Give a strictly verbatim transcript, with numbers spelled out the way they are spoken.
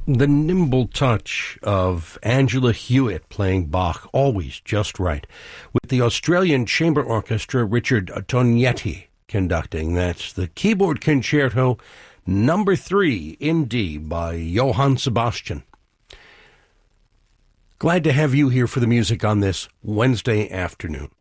The nimble touch of Angela Hewitt playing Bach, always just right, with the Australian Chamber Orchestra, Richard Tognetti conducting. That's the Keyboard Concerto number three in D by Johann Sebastian. Glad to have you here for the music on this Wednesday afternoon.